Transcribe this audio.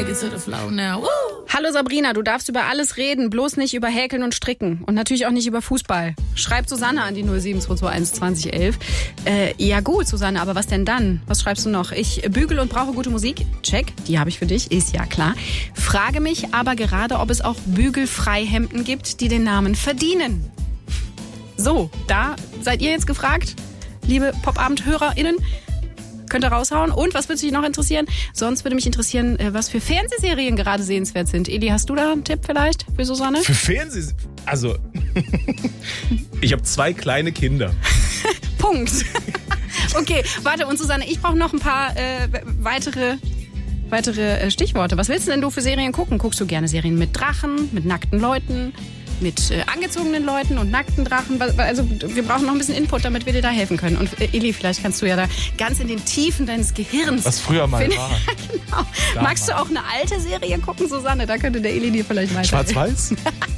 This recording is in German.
take it to the floor now. Woo! Hallo Sabrina, du darfst über alles reden, bloß nicht über Häkeln und Stricken. Und natürlich auch nicht über Fußball. Schreibt Susanne an die 07221 2011. Ja gut, Susanne, aber was denn dann? Was schreibst du noch? Ich bügel und brauche gute Musik. Check, die habe ich für dich, ist ja klar. Frage mich aber gerade, ob es auch Bügelfreihemden gibt, die den Namen verdienen. So, da seid ihr jetzt gefragt, liebe Popabend-HörerInnen. Könnt ihr raushauen. Und was würde dich noch interessieren? Sonst würde mich interessieren, was für Fernsehserien gerade sehenswert sind. Eli, hast du da einen Tipp vielleicht für Susanne? Für Fernsehserien? Also, ich habe 2 kleine Kinder. Punkt. Okay, warte, und Susanne, ich brauche noch ein paar weitere Stichworte. Was willst du denn du für Serien gucken? Guckst du gerne Serien mit Drachen, mit nackten Leuten, mit angezogenen Leuten und nackten Drachen? Also wir brauchen noch ein bisschen Input, damit wir dir da helfen können. Und Eli, vielleicht kannst du ja da ganz in den Tiefen deines Gehirns... Was früher mal war. Genau. Magst du auch eine alte Serie gucken, Susanne? Da könnte der Eli dir vielleicht weiterhelfen. Schwarz-Weiß?